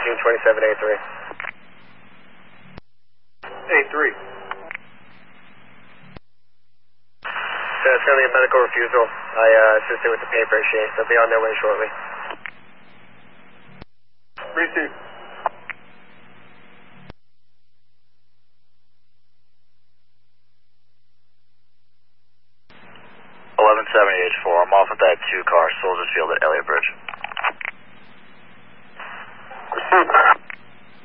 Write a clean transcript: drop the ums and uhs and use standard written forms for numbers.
1327A3. A3. So it's going to be a medical refusal. I assisted with the paper exchange. They'll be on their way shortly. Receive. I'm off with that 2 car, Soldiers Field at Elliott Bridge. Receive.